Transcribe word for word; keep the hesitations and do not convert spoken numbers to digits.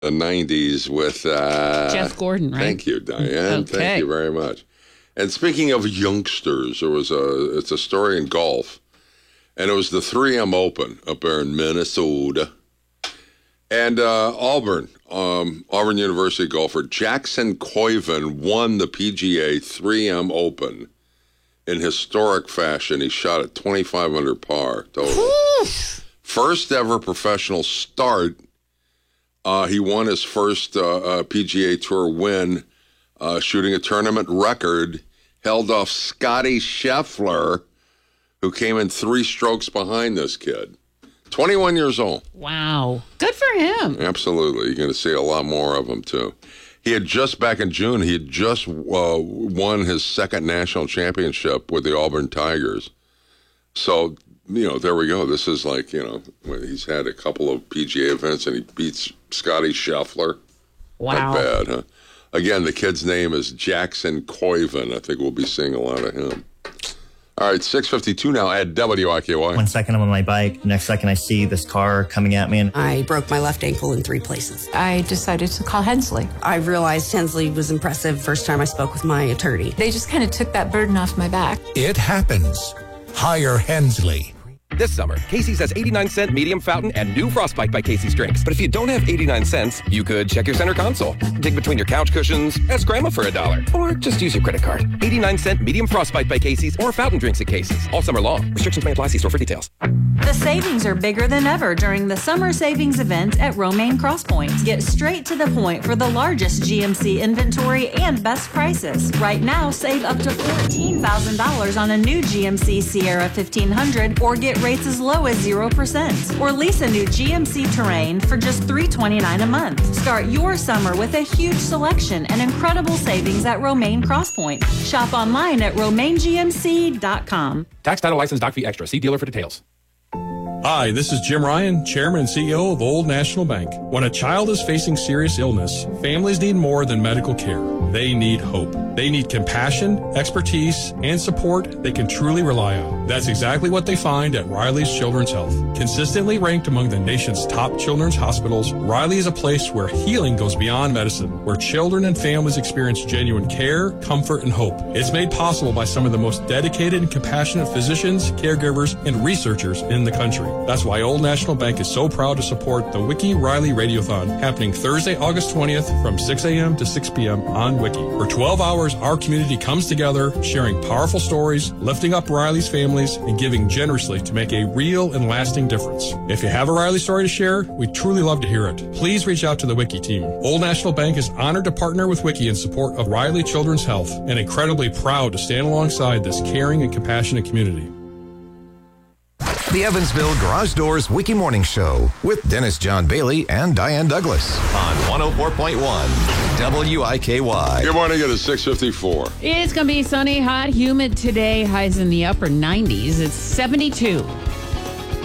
the nineties with... Uh, Jeff Gordon, right? Thank you, Diane. Okay. Thank you very much. And speaking of youngsters, there was a, it's a story in golf, and it was the three M Open up there in Minnesota. And uh, Auburn, um, Auburn University golfer Jackson Koiven won the P G A three M Open in historic fashion. He shot at twenty-five under par total. First ever professional start. Uh, he won his first uh, uh, P G A Tour win, uh, shooting a tournament record, held off Scotty Scheffler, who came in three strokes behind this kid. twenty-one years old. Wow. Good for him. Absolutely. You're going to see a lot more of him, too. He had just, back in June, he had just uh, won his second national championship with the Auburn Tigers. So, you know, there we go. This is like, you know, he's had a couple of P G A events, and he beats Scotty Scheffler. Wow. Not bad, huh? Again, the kid's name is Jackson Koiven. I think we'll be seeing a lot of him. All right, six fifty-two now at W I K Y. One second I'm on my bike, next second I see this car coming at me. And I broke my left ankle in three places. I decided to call Hensley. I realized Hensley was impressive first time I spoke with my attorney. They just kind of took that burden off my back. It happens. Hire Hensley. This summer, Casey's has eighty-nine cent medium fountain and new Frostbite by Casey's drinks. But if you don't have eighty-nine cents, you could check your center console, dig between your couch cushions, ask Grandma for a dollar, or just use your credit card. eighty-nine cent medium Frostbite by Casey's or fountain drinks at Casey's. All summer long. Restrictions may apply. See store for details. The savings are bigger than ever during the summer savings event at Romaine Crosspoint. Get straight to the point for the largest G M C inventory and best prices. Right now, save up to fourteen thousand dollars on a new G M C Sierra fifteen hundred or get rates as low as zero percent. Or lease a new G M C Terrain for just three hundred twenty-nine dollars a month. Start your summer with a huge selection and incredible savings at Romaine Crosspoint. Shop online at romaine g m c dot com. Tax, title, license, doc fee extra. See dealer for details. Hi, this is Jim Ryan, Chairman and C E O of Old National Bank. When a child is facing serious illness, families need more than medical care. They need hope. They need compassion, expertise, and support they can truly rely on. That's exactly what they find at Riley's Children's Health. Consistently ranked among the nation's top children's hospitals, Riley is a place where healing goes beyond medicine, where children and families experience genuine care, comfort, and hope. It's made possible by some of the most dedicated and compassionate physicians, caregivers, and researchers in the country. That's why Old National Bank is so proud to support the Wiki Riley Radiothon, happening Thursday, August twentieth from six a.m. to six p.m. on Wiki. For twelve hours, our community comes together, sharing powerful stories, lifting up Riley's families, and giving generously to make a real and lasting difference. If you have a Riley story to share, we'd truly love to hear it. Please reach out to the Wiki team. Old National Bank is honored to partner with Wiki in support of Riley Children's Health, and incredibly proud to stand alongside this caring and compassionate community. The Evansville Garage Doors Wiki Morning Show with Dennis John Bailey and Diane Douglas on one oh four point one W I K Y. Good morning. It is six fifty-four. It's going to be sunny, hot, humid today. Highs in the upper nineties. It's seventy-two.